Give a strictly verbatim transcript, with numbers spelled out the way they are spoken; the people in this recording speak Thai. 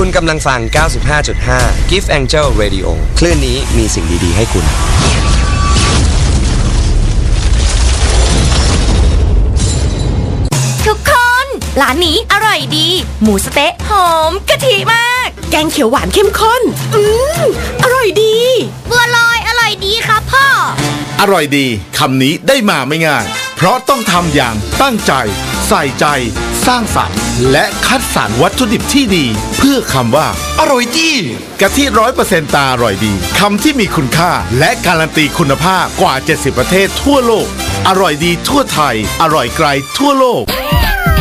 คุณกำลังฟัง เก้าสิบห้าจุดห้า Gift Angel Radio คลื่นนี้มีสิ่งดีๆให้คุณทุกคนร้านนี้อร่อยดีหมูสะเต๊ะหอมกะทิมากแกงเขียวหวานเข้มข้นอืมอร่อยดีบัวลอยอร่อยดีครับพ่ออร่อยดีคำนี้ได้มาไม่ง่ายเพราะต้องทำอย่างตั้งใจใส่ใจสร้างสรรค์และคัดสรรวัตถุดิบที่ดีเพื่อคำว่าอร่อยดีกะทิร้อยเปอร์เซ็นต์ตาอร่อยดีคำที่มีคุณค่าและการันตีคุณภาพกว่าเจ็ดสิบประเทศทั่วโลกอร่อยดีทั่วไทยอร่อยไกลทั่วโลก